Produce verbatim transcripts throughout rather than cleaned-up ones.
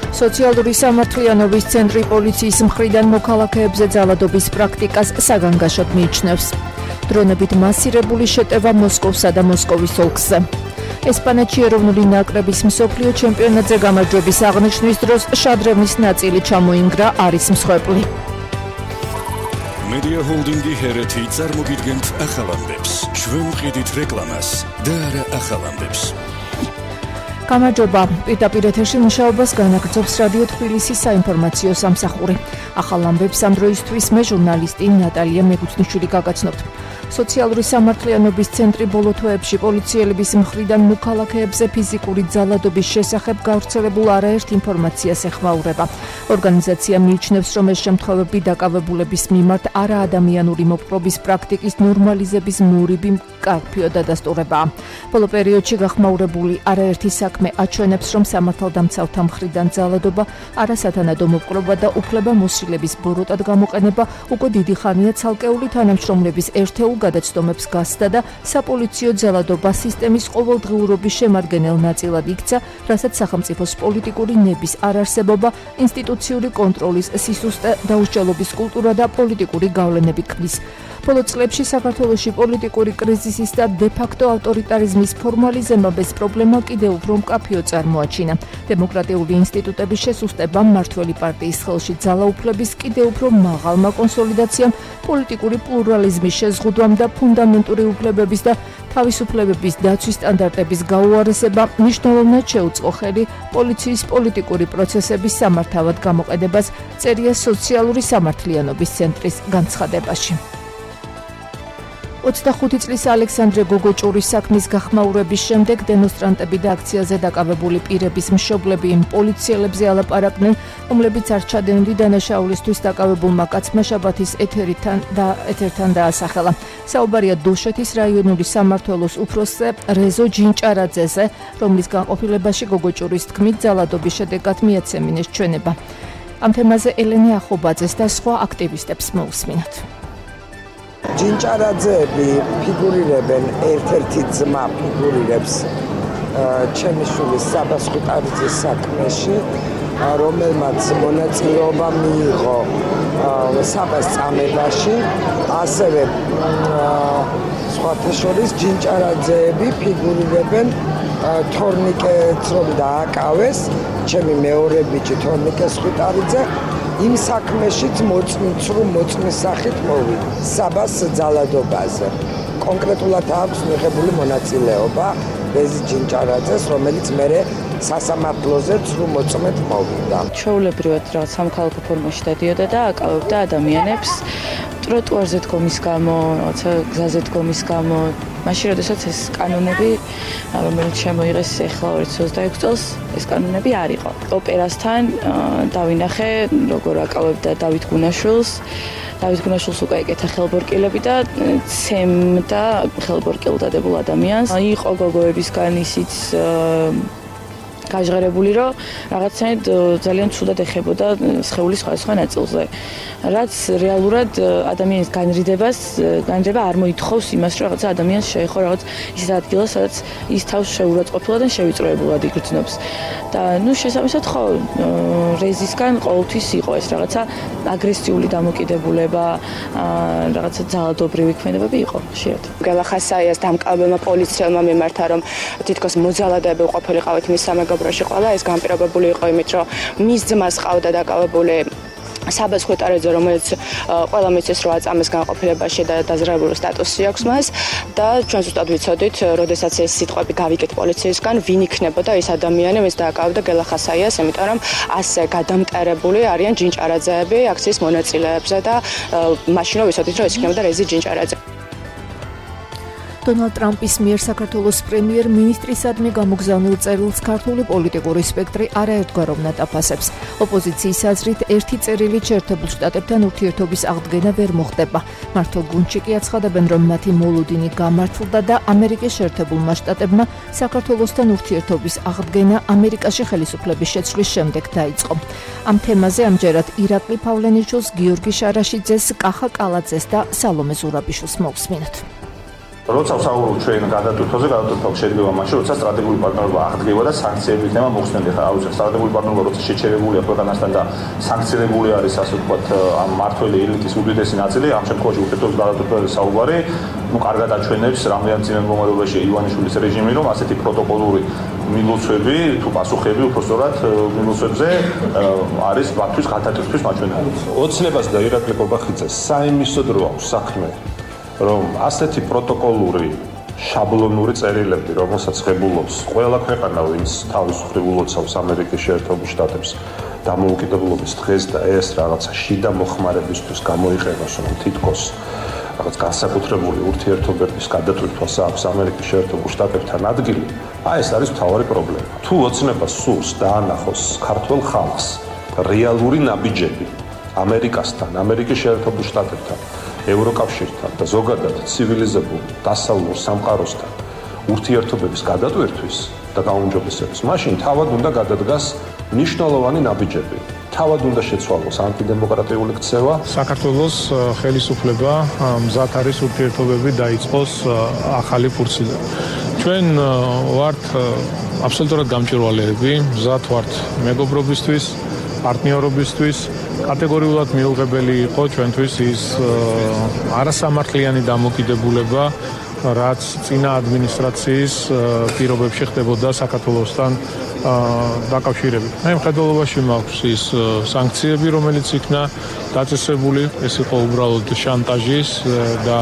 სოციალური სამართლიანობის ცენტრი პოლიციის მხრიდან მოქალაქეებზე ძალადობის პრაქტიკას საგანგაშოდ მიიჩნევს. დრონებით მასირებული შეტევა მოსკოვსა და მოსკოვის ოლქზე. ესპანეთში ეროვნული ნაკრების მსოფლიო ჩემპიონატზე გამარჯვების აღნიშვნის დროს შადრევნის ნაწილი ჩამოინგრა არის მსხვერპლი. Media Holding-ი ჰერეთი წარმოგიდგენთ ახალამდებს. ჩვენ ვყიდით რეკლამას და არა ახალამდებს. გამარჯობა, პირდაპირ ეთერში მუშაობას განაგრძობს რადიო თბილისის საინფორმაციო სამსახური. ახალ ამბებს ამ დროისთვის მე ჟურნალისტი ნატალია მეგუთნიშვილი გაგაცნობთ. სოციალური სამართლიანობის ცენტრი ბოლო თვეებში პოლიციელების მხრიდან მოქალაქეებზე ფიზიკური ძალადობის შესახებ გავრცელებულ არაერთ ინფორმაციას ეხმაურება. ორგანიზაცია მიიჩნევს, რომ ეს შემთხვევები დაკავებულების მიმართ არაადამიანური მოპყრობის პრაქტიკის ნორმალიზების მურიბი მკაფიო დადასტურებაა. ბოლო პერიოდში გახმაურებული არაერთი საქმე აჩვენებს, რომ სამართალდამცავთა მხრიდან ძალადობა, არასათანადო მოპყრობა და უფლებამოსილების ბოროტად გამოყენება უკვე დიდი ხანია ცალკეული თანამშრომლების ერთეულ გადაცდომებს გასცდა და საპოლიციო ძალადობა სისტემის ყოველდღიურობის შემადგენელ ნაწილად იქცა, რასაც სახელმწიფოს პოლიტიკური ნების არარსებობა, ინსტიტუციური კონტროლის სისუსტე, დაუსჯელობის კულტურა და პოლიტიკური გავლენები ქმნის. ბოლო წლებში საქართველოში პოლიტიკური კრიზისის და დე-ფაქტო ავტორიტარიზმის ფორმალიზება bez პრობლემა კიდევ უფრო მკაფიო წარმოაჩინა. დემოკრატიული ინსტიტუტების შესუსტებამ, მმართველი პარტიის ხელში ძალაუფლების კიდევ უფრო მაღალმა კონსოლიდაციამ, პოლიტიკური პლურალიზმის შეზღუდვამ და ფუნდამენტური უფლებების და თავისუფლებების დაცვის სტანდარტების გაუარესება მნიშვნელოვნად შეუწყო ხელი პოლიციის პოლიტიკური პროცესების სამართავად გამოყენებას, წერია სოციალური სამართლიანობის ცენტრის განცხადებაში. ოცდახუთი წლის ალექსანდრე გოგოჭურის საქმის გახმაურების შემდეგ დემონსტრანტები და აქციაზე დაკავებული პირების მშობლები იმ პოლიციელებზე ალაპარაკდნენ, რომლებიც არ ჩადენილი დანაშაულისთვის დაკავებულმა კაცმა შაბათის ეთერთან და ეთერთან დაასახელა. საუბარია დუშეთის რაიონული სამმართველოს უფროსზე რეზო ჯინჭარაძეზე, რომლის განყოფილებაში გოგოჭურის თქმით ძალადობის შედეგად მიეცემინეს ჩვენება. ამ თემაზე ელენე ახობაძეს და სხვა აქტივისტებს მოусმინოთ. ჯინჭარაძეები ფიგურირებენ, ერთ-ერთი ძმა ფიგურირებს ჩემი შვილის საბას ხუტარიძის საქმეში, რომელმაც მონაწილეობა მიიღო საბას წამებაში, ასევე სხვათა შორის ჯინჭარაძეები ფიგურირებენ თორნიკეც რომ დააკავეს, ჩემი მეორე ბიჭი თორნიკეს ხუტარიძე იმ საქმეშიც მოწმიცრუ მოწმის სახით მოვიდა საბას ძალადობაზე. კონკრეტულად აქვს მიღებული მონაწილეობა რეზი ჯინჭარაძეს, რომელიც მერე სასამართლოზე ცრუ მოწმედ მოვიდა. ჩვეულებრივად რაღაც სამოქალაქო ფორმაში დადიოდა და აკავებდა ადამიანებს ტროტუარზე დგომის გამო, რაღაცა გზაზე დგომის გამო. მაშინ, როდესაც ეს კანონები, რომელიც შემოიღეს ახლა ორი ათას ოცდაექვსი წელს, ეს კანონები არ იყო. ოპერასთან დავინახე, როგორ აკავებდა დავით გუნაშვილს. დავით გუნაშვილს უკვე ეკეთა ხელბორკილები და ცემდა ხელბორკილდადებულ ადამიანს. იყო გოგოებისგან ისიც გაჟღერებული, რომ რაღაცნაირად ძალიან ცუდად ეხებოდა სხეულის სხვადასხვა ნაწილზე. რაც რეალურად ადამიანის განრიდებას, განრიდება არ მოითხოვს იმას, რომ რაღაცა ადამიანს შეეხო რაღაც ის ადგილას, სადაც ის თავს შეურაცხყოფილა და შევიწროებულად იგრძნობს. და ნუ შესაბამისად ხო, რეზისგან ყოველთვის იყო ეს რაღაცა აგრესიული დამოკიდებულება, რაღაცა ძალადობრივი ქმედებები იყო ხშირად. გელახასაიას დამკავებელმა პოლიციელმა მიმართა, რომ თითქოს მოძალადები ყოფილიყავით მის სამეგობროში ყველა, ეს განპირობებული იყო იმით, რომ მის ძმას ყავდა დაკავებული საბას ხუტარიძე, რომელიც ყველა მიცის რომ აწამეს განყოფილებაში და დაზრებული სტატუსი აქვს მას და ჩვენ ზუსტად ვიცოდით, როდესაც ეს სიტყვები გავიგეთ პოლიციისგან, ვინ იქნებოდა ეს ადამიანი, ვინც დააკავებდა გელახასაიას, იმიტომ რომ ასე გადამტარებული არიან ჯინჭარაძეები აქციის მონაწილეებზე და მაშინ ვიცოდით, რომ ეს იქნებოდა რეზი ჯინჭარაძე. დონალდ ტრამპის მიერ საქართველოს პრემიერ-მინისტრისადმი გამოგზავნილ წერილს ქართული პოლიტიკური სპექტრი არაერთგვაროვნად აფასებს. ოპოზიციის აზრით, ერთი წერილით შეერთებულ შტატებთან ურთიერთობის აღდგენა ვერ მოხდება. მართლ გუნდში კი აცხადებენ, რომ მათი მოლოდინი გამართლდა და ამერიკის შეერთებულმა შტატებმა საქართველოსთან ურთიერთობის აღდგენა ამერიკაში ხელისუფლების შეცვლის შემდეგ დაიწყო. ამ თემაზე ამჯერად ირაკლი პავლენიშვილს, გიორგი შარაშიძეს, კახა კალაძეს და სალომე ზურაბიშვილს მოусმინოთ. როცა ვსაუბრობ ჩვენ გადატვირთვაზე, გადატვირთვა შეიძლება მაშინ, როცა სტრატეგიული პარტნიორობა აღდგება და სანქციები იქნება მოხსნილი. ხა აუცილებლად სტრატეგიული პარტნიორობა როცა შეჩერებულია ქვეყანასთან და სანქცირებული არის, ასე ვთქვათ, ამ მართველი ელიტის უდიდესი ნაწილი, ამ შემთხვევაში ურთიერთობის გადატვირთვაზე საუბარი, ну, კარგად აჩვენებს რამდენად წინა მდგომარეობაში ივანიშვილის რეჟიმი, რომ ასეთი პროტოკოლური მილოცვები თუ პასუხები უпростоრად მილოცვებზე არის მათთვის გადატვირთვის მაჩვენებელი. ოცნებას და ირაკლი კობახიძეს საიმისოდ რო აქვს საქმე, რომ ასეთი პროტოკოლური შაბლონური წერილები, რომელსაც ღებულობს ყველა ქვეყანა, ვინც თავის მხრივ ულოცავს ამერიკის შეერთებულ შტატებს დამოუკიდებლობის დღეს და ეს რაღაცა შიდა მოხმარებისთვის გამოიყენოს, რომ თითქოს რაღაც განსაკუთრებული ურთიერთობების გადატვირთვას აქვს ამერიკის შეერთებულ შტატებთან ადგილი, აი ეს არის მთავარი პრობლემა. თუ ოცნებას სურს დაანახოს ქართველ ხალხს რეალური ნაბიჯები ამერიკასთან, ამერიკის შეერთებულ შტატებთან, ევროკავშირთან და ზოგადად ცივილიზებულ დასავლურ სამყაროსთან ურთიერთობების გადატვირთვის და გაუმჯობესების, მაშინ თავად უნდა გადადგას მნიშვნელოვანი ნაბიჯები. თავად უნდა შეცვალოს ანტიდემოკრატიული ქცევა. საქართველოს ხელისუფლება მზად არის ურთიერთობები დაიწყოს ახალი ფურცლიდან. ჩვენ ვართ აბსოლუტურად გამჭვირვალეები, მზად ვართ მეგობრობისთვის, პარტნიორობისთვის. კატეგორიულად მიუღებელი იყო ჩვენთვის ის არასამართლიანი დამოკიდებულება, რაც წინა ადმინისტრაციის პირობებში ხდებოდა საქართველოსთან დაკავშირებით. მე მხედველობაში მაქვს ის სანქციები, რომელიც იქნა დაწესებული, ეს იყო უბრალოდ შანტაჟის და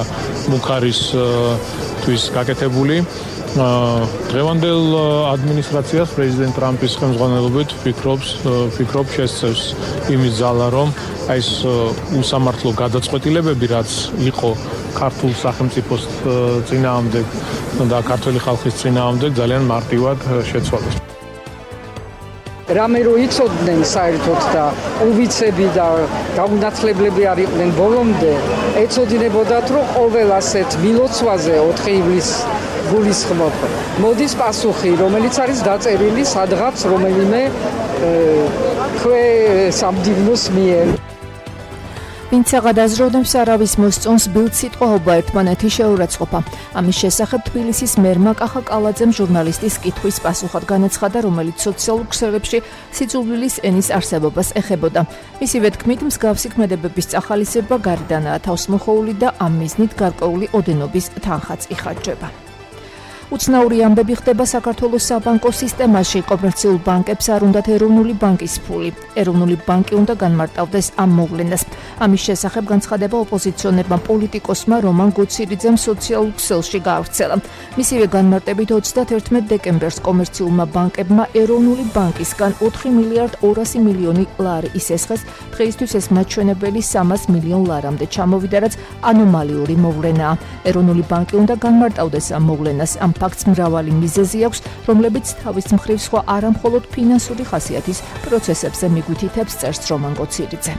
მუქარისთვის გაკეთებული. დღევანდელ ადმინისტრაციას პრეზიდენტ ტრამპის ხელმძღვანელობით ფიქრობს ფიქრობ შესწევს იმის ძალა, რომ აი ეს უსამართლო გადაწყვეტილებები, რაც იყო ქართულ სახელმწიფოს წინააღმდეგ და ქართული ხალხის წინააღმდეგ, ძალიან მარტივად შეცვალოს. რამე რო იცოდნენ საერთოდ და უბიცები და გაუნათლებლები არ იყვნენ ბოლომდე, ეცოდინებოდათ, რომ ყოველ ასეთ მილოცვაზე ოთხი ივლისს გულისხმობ. მოდის პასუხი, რომელიც არის დაწერილი სადღაც რომელიმე ქვე სამდივნოს მიერ. ვინც აღადაზრდებს არავის მოსწონს ბილდსიტყვაობა ერთმანეთის შეურაცხყოფა. ამის შესახებ თბილისის მერმა კახა კალაძემ ჟურნალისტის კითხვის პასუხად განაცხადა, რომელიც სოციალურ ქსელებში სიძულვილის ენის არსებობას ეხებოდა. მისივე თქმით, მსგავსი ქმედებების წახალისება გარიდანაა თავს მოხოული და ამ მიზნით გარკვეული ოდენობის თანხაც იხარჯება. უცნაური ამბები ხდება საქართველოს საბანკო სისტემაში. კომერციულ ბანკებს არ უნდათ ეროვნული ბანკის ფული. ეროვნული ბანკი უნდა განმარტავდეს ამ მოვლენას. ამის შესახებ განცხადება ოპოზიციონერმა პოლიტიკოსმა რომან გოცირიძემ სოციალურ ქსელში გაავრცელა. მისივე განმარტებით ოცდაათერთმეტ დეკემბერს კომერციულმა ბანკებმა ეროვნული ბანკისგან ოთხი მილიარდ ორასი მილიონი ლარი ისესხეს. დღეისთვის ეს მაჩვენებელი სამას მილიონ ლარამდე ჩამოვიდა, რაც ანომალიური მოვლენაა. ეროვნული ბანკი უნდა განმარტავდეს ამ მოვლენას. ამ ფაქტს მრავალი მიზეზი აქვს, რომლებიც თავის მხრივ სხვა არამხოლოდ ფინანსური ხასიათის პროცესებზე მიგვითითებს, წერს რომან გოცირიძე.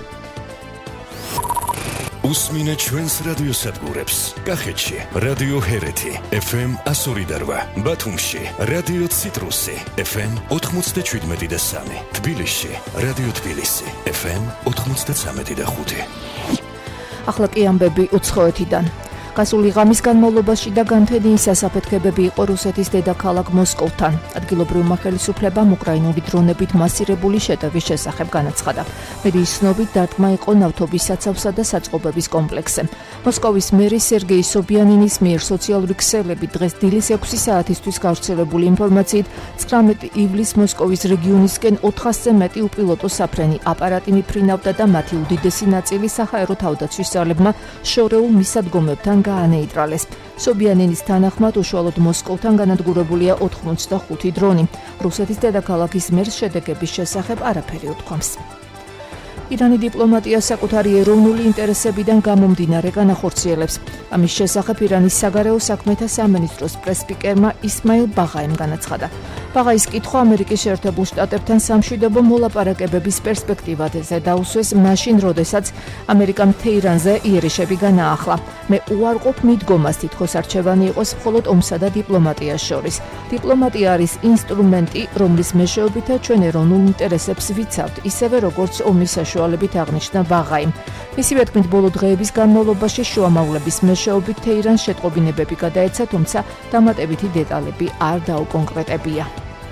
უსმინე ჩვენს რადიოსადგურებს. კახეთში რადიო ჰერეთი ეფ ემ εκατო ორი და რვა, ბათუმში რადიო ციტრუსი ეფ ემ ოთხმოცდაშვიდმეტი და სამი, თბილისში რადიო თბილისი ეფ ემ ოთხმოცდაცამეტი და ხუთი. ახლა კი ამბები უცხოეთიდან. გასული ღამის განმავლობაში და განთენიის ასაფეთქებები იყო რუსეთის დედაქალაქ მოსკოვთან. ადგილობრივმა ხელისუფლებამ უკრაინული დრონებით მასირებული შეტევის შესახებ განაცხადა. მედიის ცნობით დარტყმა იყო ნავთობის საცავსა და საწყობების კომპლექსზე. მოსკოვის მერი სერგეი სობიანინის მიერ სოციალური ქსელები დღეს დილის ექვსი საათისთვის გავრცელებული ინფორმაციით ცხრამეტი ივლისს მოსკოვის რეგიონისკენ ოთხასზე მეტი უპილოტო საფრენი აპარატი მიფრინავდა და მათი უდიდესი ნაწილი საჰაერო თავდაცვის ძალებმა შორეულ მისადგომებთან გაანეიტრალეს. სობიანინის თანახმად უშუალოდ მოსკოვთან განადგურებულია ოთხმოცდახუთი დრონი. რუსეთის დედაქალაქის მერს შედეგების შესახებ არაფერი უთქვამს. ირანი დიპლომატიას საკუთარი ეროვნული ინტერესებიდან გამომდინარე განახორციელებს. ამის შესახებ ირანის საგარეო საქმეთა სამინისტროს პრესსპიკერმა ისმაილ ბაღაემ განაცხადა. ბაღაის კითხვა ამერიკის შეერთებულ შტატებთან სამშვიდობო მოლაპარაკებების პერსპექტივაზე დაუსვეს მაშინ, როდესაც ამერიკამ თეირანზე იერიშები განაახლა. მე უარყოფ მიდგომას თითქოს არჩევანი იყოს მხოლოდ ომსა და დიპლომატიას შორის. დიპლომატია არის ინსტრუმენტი, რომლის მეშვეობითაც ჩვენ ეროვნულ ინტერესებს ვიცავთ, ისევე როგორც ომის საშუალებით აღნიშნა ბაღაიმ. მისივე თქმით, ბოლო დღეების განმავლობაში შუამავლების მეშვეობით თეირანს შეტყობინებები გადაეცა, თუმცა დამატებითი დეტალები არ დაუკონკრეტებია.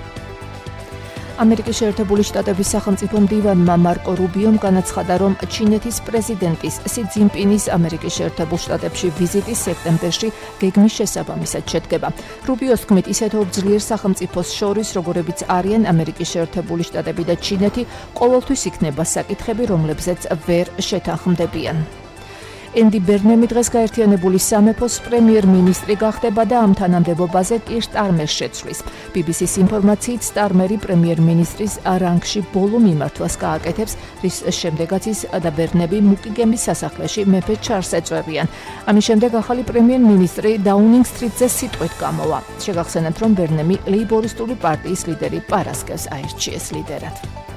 ამერიკის შეერთებული შტატების სახელმწიფო მდივანმა მარკო რუბიომ განაცხადა, რომ ჩინეთის პრეზიდენტის სი ძინპინის ამერიკის შეერთებულ შტატებში ვიზიტის სექტემბერში გეგმის შესაბამისად შედგება. რუბიოს თქმით, ისეთ ორ ძლიერ სახელმწიფოს შორის, როგორებიც არიან ამერიკის შეერთებული შტატები და ჩინეთი, ყოველთვის იქნება საკითხები, რომლებზეც ვერ შეთანხმდებიან. ენდი ბერნემი დღეს გაერთიანებული სამეფოს პრემიერ-მინისტრი გახდება და ამ თანამდებობაზე კირ სტარმერს შეცვლის. ბი ბი სის ინფორმაციით, სტარმერი პრემიერ-მინისტრის რანგში ბოლო მიმართვას გააკეთებს, რის შემდეგაც ის და ბერნები მუკიგემის სასახლეში მეფე ჩარლზს ეწვევიან. ამის შემდეგ ახალი პრემიერ-მინისტრი დაუნინგ სტრიტზე სიტყვით გამოვა. შეგახსენებთ, რომ ბერნემი ლეიბორისტული პარტიის ლიდერი პარასკევს აირჩიეს ლიდერად.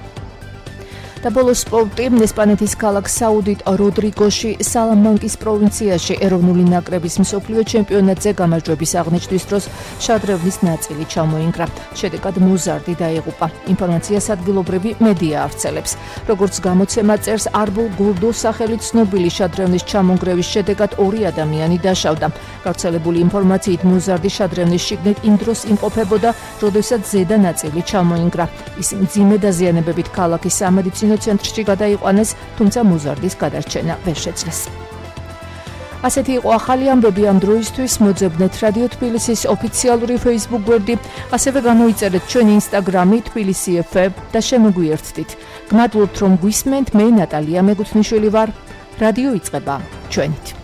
და ბოლოს სპორტი, ესპანეთის ქალაქ საუდით როდრიგოში სალამანკის პროვინციაში ეროვნული ნაკრების მსოფლიო ჩემპიონატზე გამარჯვების აღნიშნვის დროს შადრევნის ნაწილი ჩამოინგრა. შედეგად მოზარდი დაიღუპა. ინფორმაციას ადგილობრივი მედია ავრცელებს. როგორც გამოცემა წერს, არბულ გულდოს სახელით ცნობილი შადრევნის ჩამონგრევის შედეგად ორი ადამიანი დაშავდა. გავრცელებული ინფორმაციით მოზარდი შადრევნის შიგნით იმ დროს იმყოფებოდა, როდესაც ზედა ნაწილი ჩამოინგრა. ის მძიმე დაზიანებებით ქალაქის სამედიცინო ცენტრში გადაიყვანეს, თუმცა მოზარდის გადარჩენა ვერ შეძლეს. ასეთი იყო ახალი ამბები ამ დროისთვის. მოძებნეთ რადიო თბილისის ოფიციალური Facebook გვერდი, ასევე გამოიწერეთ ჩვენი Instagram-ი თბილისი ეფ ემ და შემოგვიერთდით. გმადლობთ, რომ გვისმენთ. მე ნატალია მეგუთნიშვილი ვარ. რადიო იწყება ჩვენით.